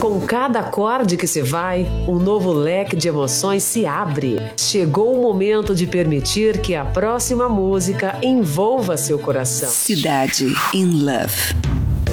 Com cada acorde que se vai, um novo leque de emoções se abre. Chegou o momento de permitir que a próxima música envolva seu coração. Cidade in Love.